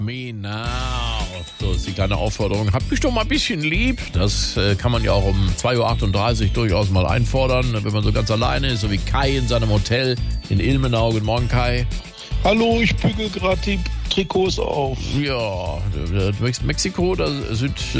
Me now. So ist die kleine Aufforderung. Hab mich doch mal ein bisschen lieb. Das kann man ja auch um 2.38 Uhr durchaus mal einfordern, wenn man so ganz alleine ist, so wie Kai in seinem Hotel in Ilmenau. Guten Morgen, Kai. Hallo, ich bügel gerade die Trikots auf. Ja, Mexiko oder